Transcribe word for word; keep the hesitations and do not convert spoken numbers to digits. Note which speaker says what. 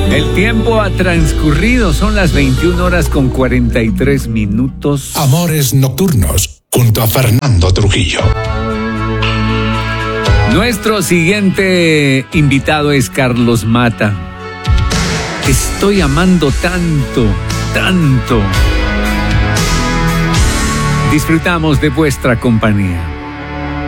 Speaker 1: El tiempo ha transcurrido, son las veintiuna horas con cuarenta y tres minutos.
Speaker 2: Amores Nocturnos, junto a Fernando Trujillo.
Speaker 1: Nuestro siguiente invitado es Carlos Mata. Te estoy amando tanto, tanto. Disfrutamos de vuestra compañía.